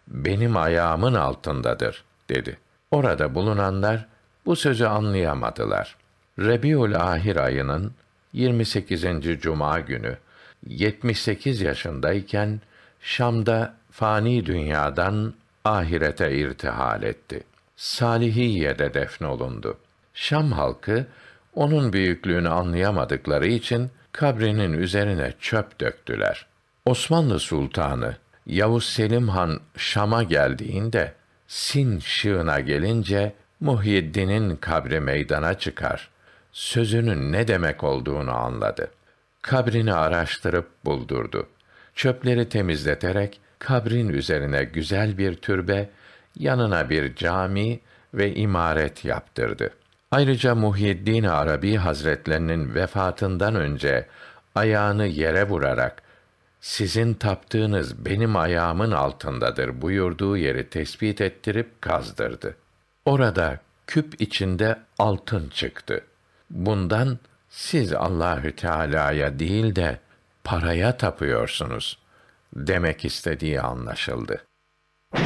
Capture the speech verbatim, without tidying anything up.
benim ayağımın altındadır dedi. Orada bulunanlar bu sözü anlayamadılar. Rebiül-Ahir ayının yirmi sekizinci cuma günü yetmiş sekiz yaşındayken Şam'da fani dünyadan ahirete irtihal etti. Salihiyye'de defnolundu. Şam halkı onun büyüklüğünü anlayamadıkları için kabrinin üzerine çöp döktüler. Osmanlı Sultanı Yavuz Selim Han Şam'a geldiğinde Sin şığına gelince Muhyiddin'in kabri meydana çıkar. Sözünün ne demek olduğunu anladı. Kabrini araştırıp buldurdu. Çöpleri temizleterek kabrin üzerine güzel bir türbe, yanına bir cami ve imaret yaptırdı. Ayrıca Muhyiddin Arabi Hazretlerinin vefatından önce ayağını yere vurarak sizin taptığınız benim ayağımın altındadır buyurduğu yeri tespit ettirip kazdırdı. Orada küp içinde altın çıktı. Bundan siz Allahü Teala'ya değil de paraya tapıyorsunuz demek istediği anlaşıldı.